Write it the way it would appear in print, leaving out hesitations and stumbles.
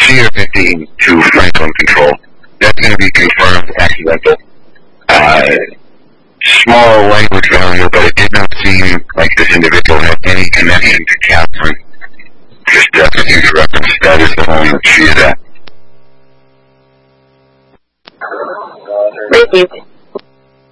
CR-15 to Franklin Control. That's going to be confirmed accidental. Small language failure, but it did not seem like this individual had any connection to Catherine. Just for future reference, that is the home that she is at. Received.